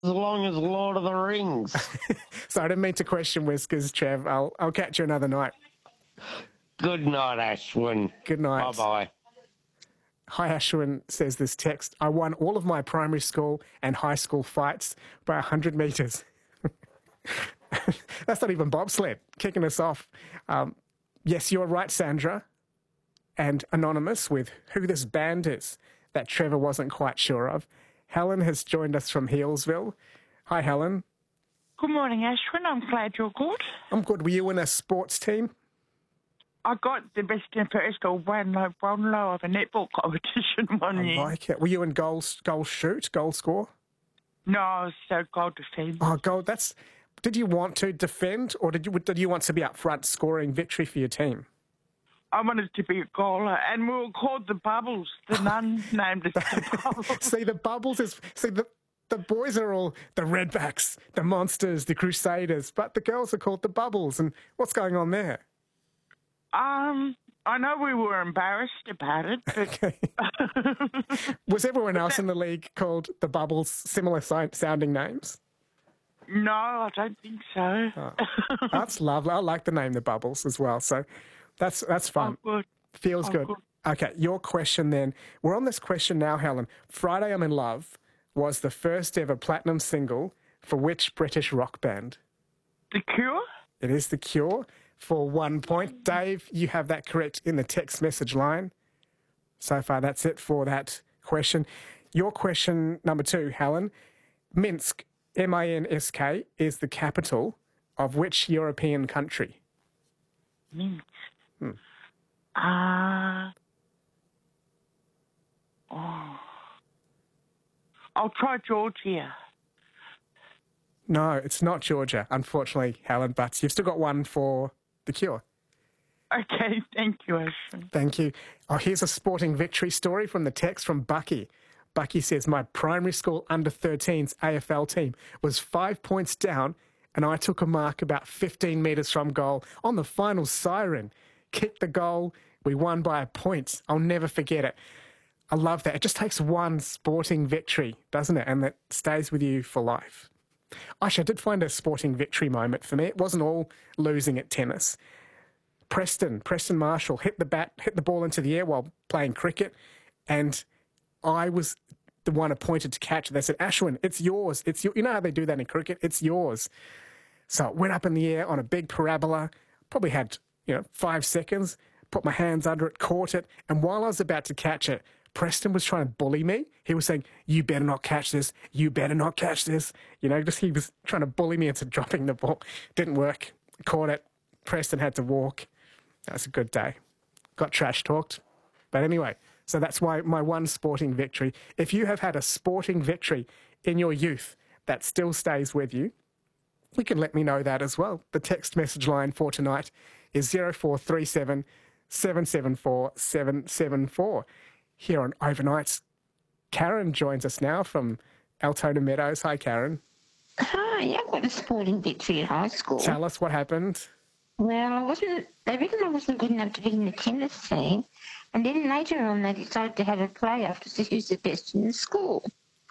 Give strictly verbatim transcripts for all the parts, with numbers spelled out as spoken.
as long as Lord of the Rings. So I didn't mean to question Whiskers, Trev. I'll, I'll catch you another night. Good night, Ashwin. Good night. Bye-bye. Hi, Ashwin, says this text. I won all of my primary school and high school fights by one hundred metres. That's not even bobsled, kicking us off. Um, yes, you're right, Sandra. And Anonymous with who this band is that Trevor wasn't quite sure of. Helen has joined us from Healesville. Hi, Helen. Good morning, Ashwin. I'm glad you're good. I'm good. Were you in a sports team? I got the best in first or one low, one low of a netball competition one I year. like it. Were you in goal, goal shoot, goal score? No, I was so goal defence. Oh, goal. That's. Did you want to defend, or did you did you want to be up front scoring victory for your team? I wanted to be a goaler, and we were called the Bubbles. The nun named us the Bubbles. See, the Bubbles is... See, the, the boys are all the Redbacks, the Monsters, the Crusaders, but the girls are called the Bubbles. And what's going on there? Um, I know we were embarrassed about it, but... Okay. Was everyone else in the league called the Bubbles, similar si- sounding names? No, I don't think so. Oh, that's lovely. I like the name the Bubbles as well, so that's that's fun. Oh, good. Feels Oh, good. good. Okay, your question then. We're on this question now, Helen. Friday I'm in Love was the first ever platinum single for which British rock band? The Cure? It is The Cure for one point. Dave, you have that correct in the text message line. So far, that's it for that question. Your question number two, Helen. Minsk, M I N S K, is the capital of which European country? Minsk. Hmm. Uh, oh. I'll try Georgia. No, it's not Georgia, unfortunately, Helen, but you've still got one for The Cure. Okay, thank you, Ashwin. Thank you. Oh, here's a sporting victory story from the text from Bucky. Bucky says, my primary school under thirteens A F L team was five points down and I took a mark about fifteen metres from goal on the final siren. Kicked the goal. We won by a point. I'll never forget it. I love that. It just takes one sporting victory, doesn't it? And that stays with you for life. Actually, I did find a sporting victory moment for me. It wasn't all losing at tennis. Preston, Preston Marshall hit the bat, hit the ball into the air while playing cricket, and I was the one appointed to catch it. They said, Ashwin, it's yours. It's your, you know how they do that in cricket? It's yours. So it went up in the air on a big parabola, probably had, you know, five seconds, put my hands under it, caught it, and while I was about to catch it, Preston was trying to bully me. He was saying, you better not catch this. You better not catch this. You know, just he was trying to bully me into dropping the ball. Didn't work. Caught it. Preston had to walk. That was a good day. Got trash talked. But anyway, so that's why my one sporting victory. If you have had a sporting victory in your youth that still stays with you, you can let me know that as well. The text message line for tonight is zero four three seven, seven seven four, seven seven four. Here on Overnights, Karen joins us now from Altona Meadows. Hi, Karen. Hi, I've got a sporting victory at high school. Tell us what happened. Well, I wasn't, they reckoned I wasn't good enough to be in the tennis team, and then later on they decided to have a play-off to see who's the best in the school.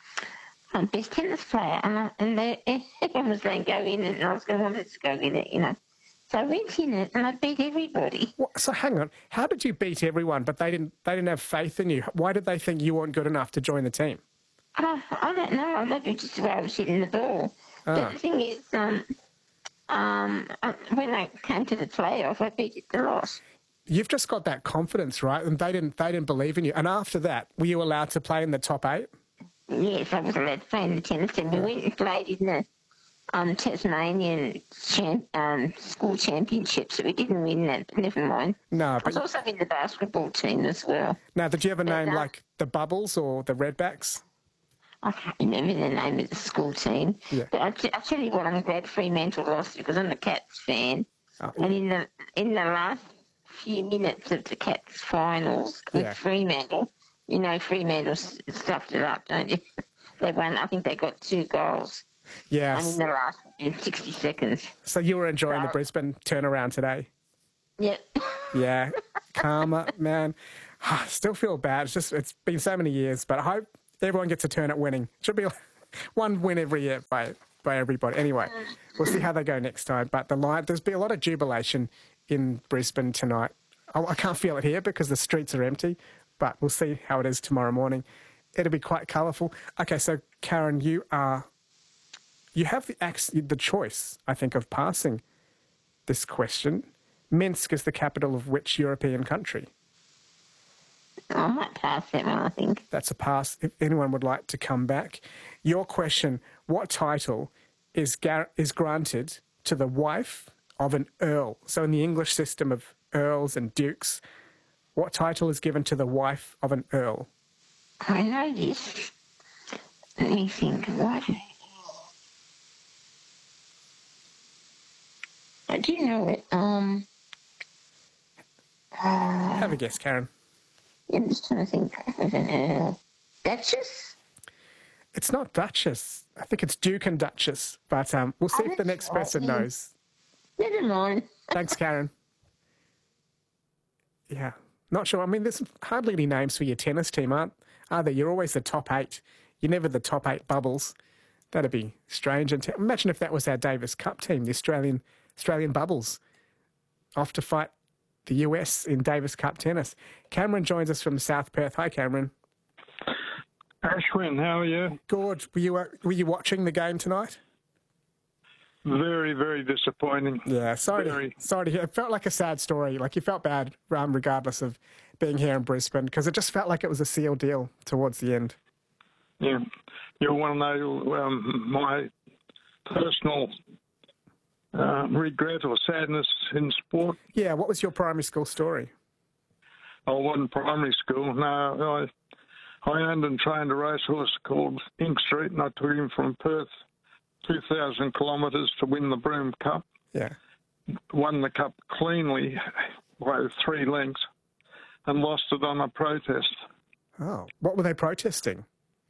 I'm best tennis player, and, I, and they, everyone was saying go in it, and I was going, well, let's go in it, you know. So I went in it, and I beat everybody. What, so hang on, how did you beat everyone, but they didn't they didn't have faith in you? Why did they think you weren't good enough to join the team? Uh, I don't know, I maybe just the way I was hitting the ball. Ah. But the thing is, um, um, uh, when I came to the playoff, I beat it the loss. You've just got that confidence, right? And they didn't they didn't believe in you. And after that, were you allowed to play in the top eight? Yes, I was allowed to play in the tennis team. We went and played in the um, Tasmanian champ, um, school championships, so we didn't win that, but never mind. No, I but was also in the basketball team as well. now, did you have a But, name uh, like the Bubbles or the Redbacks? I can't remember the name of the school team. Yeah. But I, t- I tell you what, I'm glad Fremantle lost because I'm a Cats fan. Oh. And in the in the last few minutes of the Cats finals with Yeah. Fremantle, you know, Fremantle s- stuffed it up, don't you? They won. I think they got two goals. And Yes. in the last in sixty seconds. So you were enjoying the So- Brisbane turnaround today? Yep. Yeah. Karma, man. I still feel bad. It's just, it's been so many years, but I hope everyone gets a turn at winning. Should be, One win every year by by everybody. Anyway, we'll see how they go next time. But the Lions, there's been a lot of jubilation in Brisbane tonight. I, I can't feel it here because the streets are empty, but we'll see how it is tomorrow morning. It'll be quite colourful. Okay, so Karen, you are you have the ac- the choice, I think, of passing this question. Minsk is the capital of which European country? I might pass that one, I think. That's a pass. If anyone would like to come back. Your question, what title is gar- is granted to the wife of an earl? So in the English system of earls and dukes, what title is given to the wife of an earl? I know this. Let me think. What? I do know it. Um. Uh, Have a guess, Karen. I'm just trying to think of an earl. Duchess? It's not Duchess. I think it's Duke and Duchess. But um, we'll see Oh, if the that's next person right. knows. Never mind. Thanks, Karen. Yeah, not sure. I mean, there's hardly any names for your tennis team, aren't are there? You're always the top eight. You're never the top eight bubbles. That'd be strange. And t- imagine if that was our Davis Cup team, the Australian Australian Bubbles, off to fight the U S in Davis Cup tennis. Cameron joins us from South Perth. Hi, Cameron. Ashwin, how are you? Good. Were you uh, were you watching the game tonight? Very, very disappointing. Yeah, sorry. Very. To, sorry to hear. It felt like a sad story. Like you felt bad, um, regardless of being here in Brisbane, because it just felt like it was a sealed deal towards the end. Yeah. You want to know um, my personal uh, regret or sadness in sport? Yeah. What was your primary school story? I wasn't primary school. No, I, I owned and trained a racehorse called Ink Street, and I took him from Perth two thousand kilometres to win the Broome Cup. Yeah. Won the cup cleanly by three lengths and lost it on a protest. Oh, what were they protesting?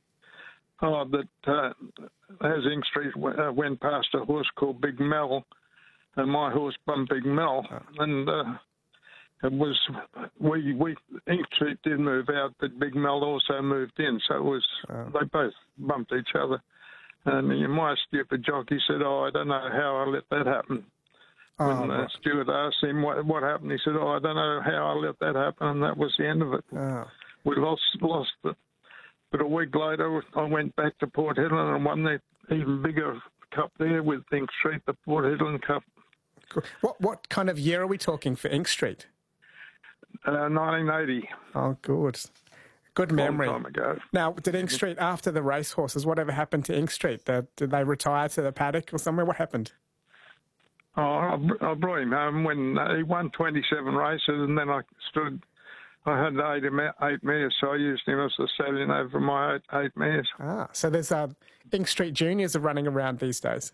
Oh, that uh, as Ink Street w- uh, went past a horse called Big Mel, and my horse bumped Big Mel, Oh. and uh, it was we we Ink Street did move out, but Big Mel also moved in, so it was Oh. they both bumped each other. And my stupid jockey said, "Oh, I don't know how I let that happen." Oh, When the right. steward asked him what, what happened, he said, "Oh, I don't know how I let that happen," and that was the end of it. Oh. We lost lost it. But a week later, I went back to Port Hedland and won the even bigger cup there with Ink Street, the Port Hedland Cup, Cool. What what kind of year are we talking for Ink Street? uh, nineteen eighty. Oh, good. Good memory. Long time ago. Now, did Ink Street, after the racehorses, whatever happened to Ink Street? The, did they retire to the paddock or somewhere? What happened? Oh, I, br- I brought him home when uh, he won twenty-seven races, and then I stood. I had eight, ma- eight mares, so I used him as a stallion over my eight, eight mares. Ah, so there's uh, Ink Street Juniors are running around these days.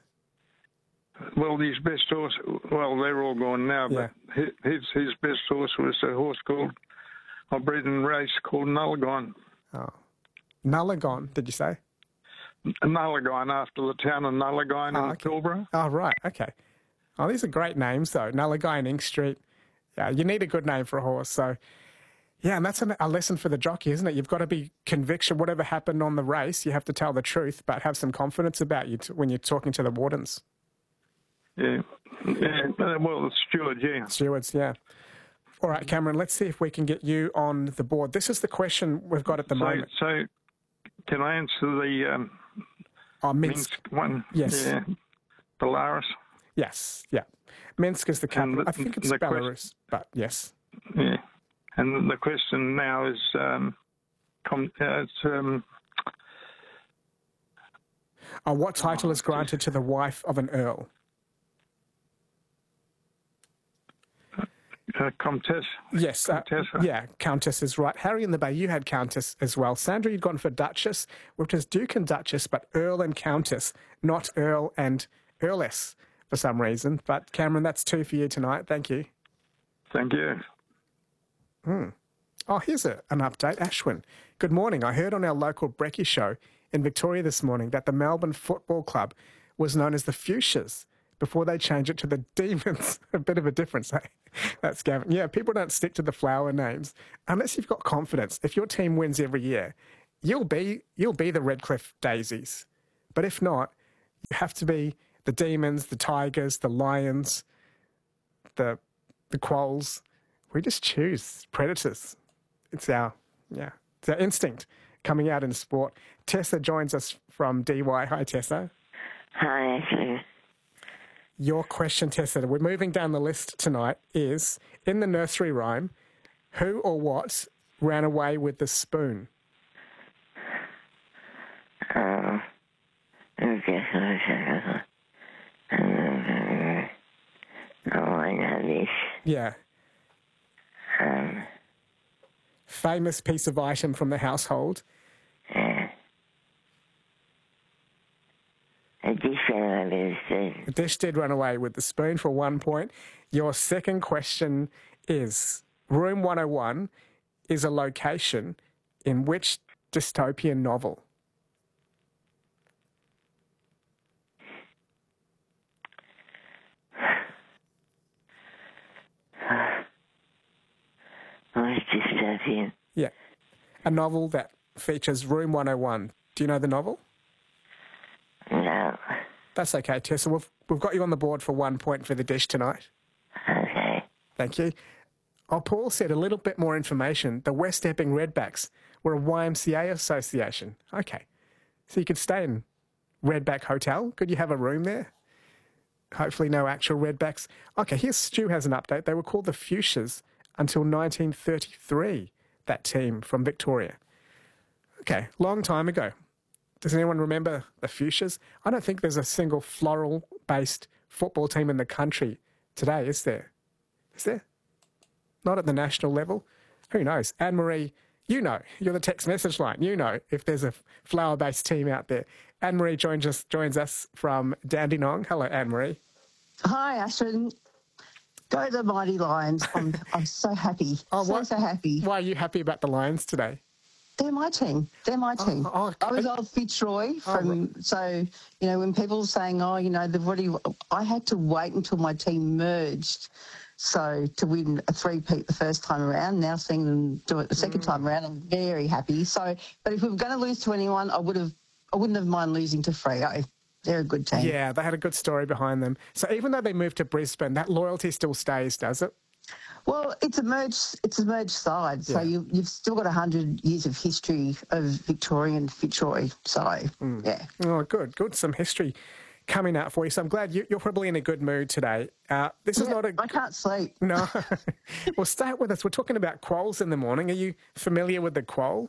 Well, his best horse, well, they're all gone now, but hi- his his best horse was a horse called, I bred in race called Nullagine. Oh. Nullagine, did you say? Nullagine, after the town of Nullagine Oh, in okay. Pilbara. Oh, right. Okay. Oh, these are great names, though. Nullagine, Ink Street. Yeah, you need a good name for a horse. So, yeah, and that's a, a lesson for the jockey, isn't it? You've got to be conviction. Whatever happened on the race, you have to tell the truth, but have some confidence about you t- when you're talking to the wardens. Yeah, yeah. uh, Well, the steward, yeah. Stewards, yeah. All right, Cameron, let's see if we can get you on the board. This is the question we've got at the So, moment. so can I answer the um, Oh, Minsk. Minsk one? Yes. Yeah. Belarus. Yes, yeah. Minsk is the capital. the- I think it's the quest- Belarus, but yes. Yeah. And the question now is, um, com- uh, it's um, Oh, what title is granted to the wife of an earl? uh, Comtesse. Yes, uh, Countessa. yeah, Countess is right. Harry in the Bay, you had Countess as well. Sandra, you'd gone for Duchess, which is Duke and Duchess, but Earl and Countess, not Earl and Earless for some reason. But Cameron, that's two for you tonight. Thank you. Thank you. Oh, here's a, an update. Ashwin, good morning. I heard on our local Brekkie show in Victoria this morning that the Melbourne Football Club was known as the Fuchsias before they changed it to the Demons. A bit of a difference, eh? That's Gavin. Yeah, people don't stick to the flower names unless you've got confidence. If your team wins every year, you'll be you'll be the Redcliffe Daisies. But if not, you have to be the demons, the tigers, the lions, the the quolls. We just choose predators. It's our, yeah, it's our instinct coming out in sport. Tessa joins us from D Y. Hi, Tessa. Hi, Ashley. Your question, Tessa, we're moving down the list tonight, is, in the nursery rhyme, who or what ran away with the spoon? Um, okay, oh, I know this. Yeah. Um, Famous piece of item from the household. uh, a dish ran away with the spoon. The dish did run away with the spoon for one point. Your second question is, Room one oh one is a location in which dystopian novel? What's dystopian? Yeah. A novel that features Room one oh one. Do you know the novel? No. That's okay, Tessa. We've, we've got you on the board for one point for the dish tonight. Okay. Thank you. Oh, Paul said a little bit more information. The West Epping Redbacks were a Y M C A association. Okay. So you could stay in Redback Hotel. Could you have a room there? Hopefully no actual Redbacks. Okay, here's Stu has an update. They were called the Fuchsias until nineteen thirty-three, that team from Victoria. Okay, long time ago. Does anyone remember the Fuchsias? I don't think there's a single floral-based football team in the country today, is there? Is there? Not at the national level? Who knows? Anne-Marie, you know. You're the text message line. You know if there's a flower-based team out there. Anne-Marie joins us, joins us from Dandenong. Hello, Anne-Marie. Hi, Ashton. Go the Mighty Lions. I'm, I'm so happy. Oh, so, what- so happy. Why are you happy about the Lions today? They're my team. They're my team. oh, I was okay. old Fitzroy Oh, from, so, you know, when people were saying, oh, you know, they've already, I had to wait until my team merged. So to win a three-peat the first time around, now seeing them do it the second Mm. time around, I'm very happy. So, but if we were going to lose to anyone, I would have, I wouldn't have mind losing to Freo. They're a good team. Yeah, they had a good story behind them. So even though they moved to Brisbane, that loyalty still stays, does it? Well, it's a merged, it's a merged side, so Yeah. you, you've still got a hundred years of history of Victorian Fitzroy. So, Mm. yeah, Oh, good, good. Some history coming out for you. So I'm glad you, you're probably in a good mood today. Uh, this is Yeah, not a... I can't sleep. No. Well, stay with us. We're talking about quolls in the morning. Are you familiar with the quoll?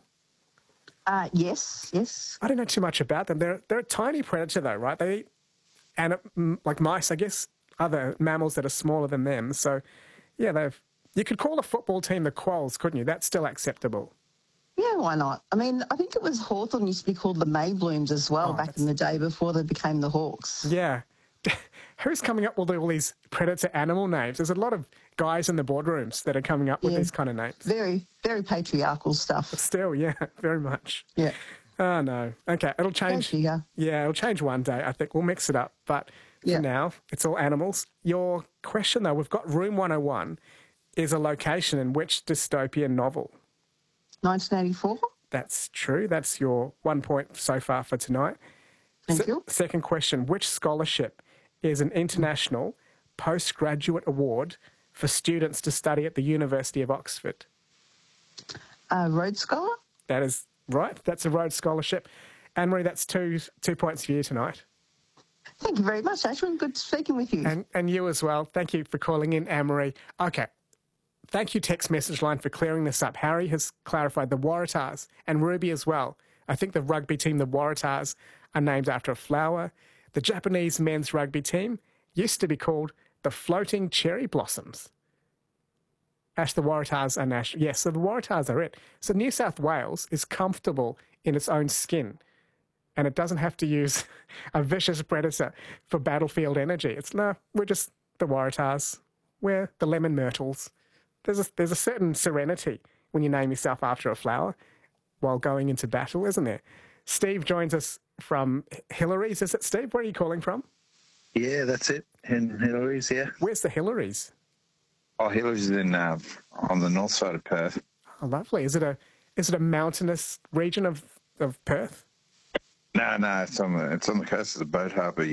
Uh, yes, yes. I don't know too much about them. They're they're a tiny predator, though, right? They eat and like mice, I guess, other mammals that are smaller than them. So, yeah, they've. You could call a football team the quolls, couldn't you? That's still acceptable. Yeah, why not? I mean, I think it was Hawthorn used to be called the Mayblooms as well Oh, back that's- in the day before they became the Hawks. Yeah. Who's coming up with all these predator animal names? There's a lot of guys in the boardrooms that are coming up with Yeah. these kind of names. Very, very patriarchal stuff. Still, yeah, very much. Yeah. Oh, no. Okay, it'll change. Thank you, yeah. Yeah, it'll change one day. I think we'll mix it up. But for Yeah. now, it's all animals. Your question, though, we've got Room one oh one is a location in which dystopian novel? nineteen eighty-four. That's true. That's your one point so far for tonight. Thank Se- you. Second question, which scholarship is an international postgraduate award for students to study at the University of Oxford? Uh, Rhodes Scholar. That is right. That's a Rhodes Scholarship. Anne-Marie, that's two two points for you tonight. Thank you very much, Ashwin. Good speaking with you. And and you as well. Thank you for calling in, Anne-Marie. Okay. Thank you, text message line, for clearing this up. Harry has clarified the Waratahs and Ruby as well. I think the rugby team, the Waratahs, are named after a flower. The Japanese men's rugby team used to be called the Floating Cherry Blossoms. Ash, the Waratahs are national. Yes, so the Waratahs are it. So New South Wales is comfortable in its own skin, and it doesn't have to use a vicious predator for battlefield energy. It's no, we're just the Waratahs. We're the lemon myrtles. There's a, there's a certain serenity when you name yourself after a flower while going into battle, isn't there? Steve joins us from Hillary's. Is it, Steve? Where are you calling from? Yeah, that's it. In Hillary's, yeah. Where's the Hillary's? Oh, Hillary's is in uh, on the north side of Perth. Oh, lovely. Is it a is it a mountainous region of, of Perth? No, no, it's on the it's on the coast of the Boat Harbour.